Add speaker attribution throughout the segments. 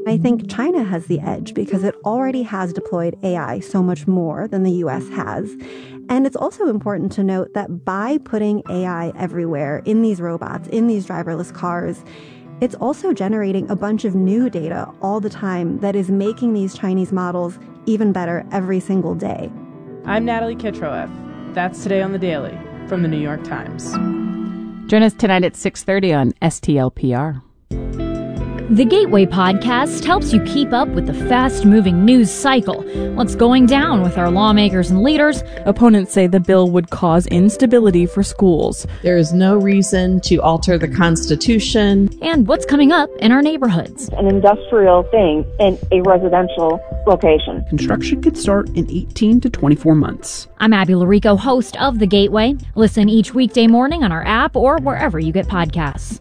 Speaker 1: I think China has the edge because it already has deployed AI so much more than the US has. And it's also important to note that by putting AI everywhere in these robots, in these driverless cars, it's also generating a bunch of new data all the time that is making these Chinese models even better every single day.
Speaker 2: I'm Natalie Kitroeff. That's Today on the Daily from the New York Times.
Speaker 3: Join us tonight at 6:30 on STLPR.
Speaker 4: The Gateway Podcast helps you keep up with the fast-moving news cycle. What's going down with our lawmakers and leaders?
Speaker 5: Opponents say the bill would cause instability for schools.
Speaker 6: There is no reason to alter the Constitution.
Speaker 4: And what's coming up in our neighborhoods.
Speaker 7: An industrial thing in a residential location.
Speaker 8: Construction could start in 18 to 24 months.
Speaker 4: I'm Abby Larico, host of The Gateway. Listen each weekday morning on our app or wherever you get podcasts.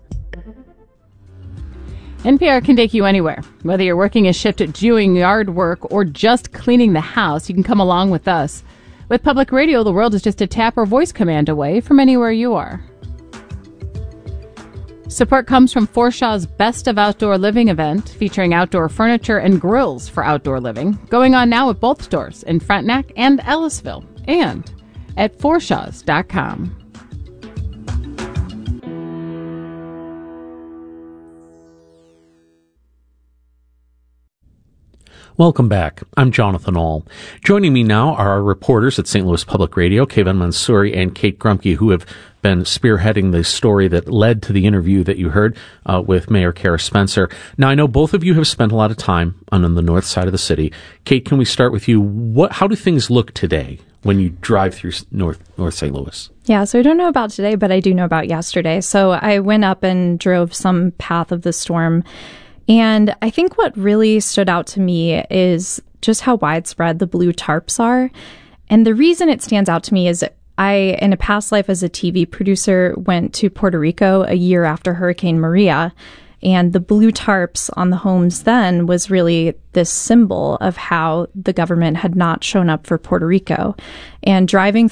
Speaker 3: NPR can take you anywhere. Whether you're working a shift at doing yard work or just cleaning the house, you can come along with us. With public radio, the world is just a tap or voice command away from anywhere you are. Support comes from Forshaw's Best of Outdoor Living event, featuring outdoor furniture and grills for outdoor living, going on now at both stores in Frontenac and Ellisville, and at forshaws.com.
Speaker 9: Welcome back. I'm Jonathan Ahl. Joining me now are our reporters at St. Louis Public Radio, Kayvan Mansouri and Kate Grumke, who have been spearheading the story that led to the interview that you heard with Mayor Kara Spencer. Now, I know both of you have spent a lot of time on the north side of the city. Kate, can we start with you? How do things look today when you drive through North St. Louis?
Speaker 10: Yeah, so I don't know about today, but I do know about yesterday. So I went up and drove some path of the storm. And I think what really stood out to me is just how widespread the blue tarps are. And the reason it stands out to me is I, in a past life as a TV producer, went to Puerto Rico a year after Hurricane Maria. And the blue tarps on the homes then was really this symbol of how the government had not shown up for Puerto Rico. And driving